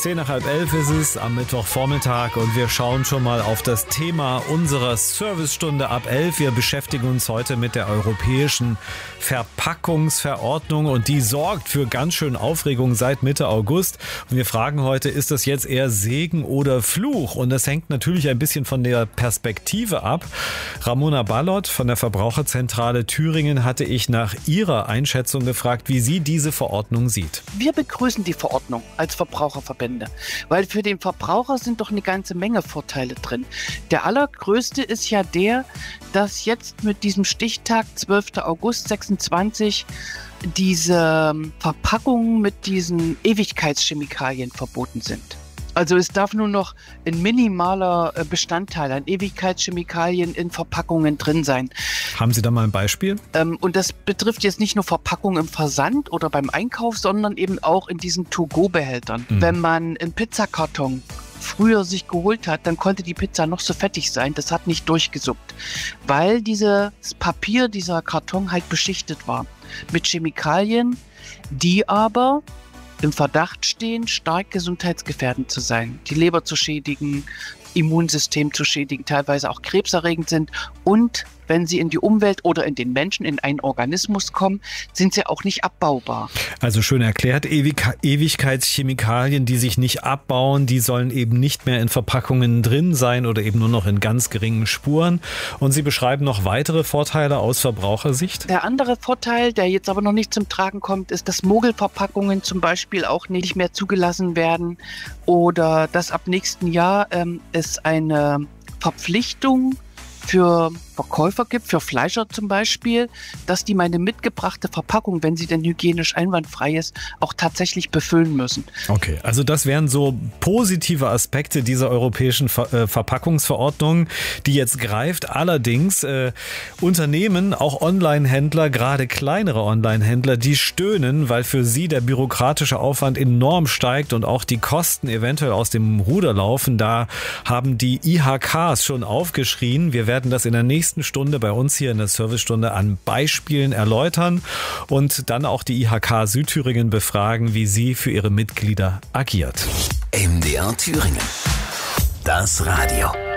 10:10 ist es am Mittwochvormittag und wir schauen schon mal auf das Thema unserer Servicestunde ab 11. Wir beschäftigen uns heute mit der europäischen Verpackungsverordnung und die sorgt für ganz schön Aufregung seit Mitte August. Und wir fragen heute, ist das jetzt eher Segen oder Fluch? Und das hängt natürlich ein bisschen von der Perspektive ab. Ramona Ballot von der Verbraucherzentrale Thüringen hatte ich nach ihrer Einschätzung gefragt, wie sie diese Verordnung sieht. Wir begrüßen die Verordnung als Verbraucherverbände, weil für den Verbraucher sind doch eine ganze Menge Vorteile drin. Der allergrößte ist ja der, dass jetzt mit diesem Stichtag 12. August 26 diese Verpackungen mit diesen Ewigkeitschemikalien verboten sind. Also es darf nur noch ein minimaler Bestandteil an Ewigkeitschemikalien in Verpackungen drin sein. Haben Sie da mal ein Beispiel? Und das betrifft jetzt nicht nur Verpackungen im Versand oder beim Einkauf, sondern eben auch in diesen To-Go-Behältern. Wenn man einen Pizzakarton früher sich geholt hat, dann konnte die Pizza noch so fettig sein, das hat nicht durchgesuppt, weil dieses Papier, dieser Karton halt beschichtet war mit Chemikalien, die aber im Verdacht stehen, stark gesundheitsgefährdend zu sein, die Leber zu schädigen, Immunsystem zu schädigen, teilweise auch krebserregend sind und wenn sie in die Umwelt oder in den Menschen, in einen Organismus kommen, sind sie auch nicht abbaubar. Also schön erklärt, Ewigkeitschemikalien, die sich nicht abbauen, die sollen eben nicht mehr in Verpackungen drin sein oder eben nur noch in ganz geringen Spuren. Und Sie beschreiben noch weitere Vorteile aus Verbrauchersicht? Der andere Vorteil, der jetzt aber noch nicht zum Tragen kommt, ist, dass Mogelverpackungen zum Beispiel auch nicht mehr zugelassen werden oder dass ab nächsten Jahr es eine Verpflichtung für Verkäufer gibt, für Fleischer zum Beispiel, dass die meine mitgebrachte Verpackung, wenn sie denn hygienisch einwandfrei ist, auch tatsächlich befüllen müssen. Okay, also das wären so positive Aspekte dieser europäischen Verpackungsverordnung, die jetzt greift. Allerdings Unternehmen, auch Online-Händler, gerade kleinere Online-Händler, die stöhnen, weil für sie der bürokratische Aufwand enorm steigt und auch die Kosten eventuell aus dem Ruder laufen. Da haben die IHKs schon aufgeschrien. Wir werden das in der nächsten Stunde bei uns hier in der Servicestunde an Beispielen erläutern und dann auch die IHK Südthüringen befragen, wie sie für ihre Mitglieder agiert. MDR Thüringen. Das Radio.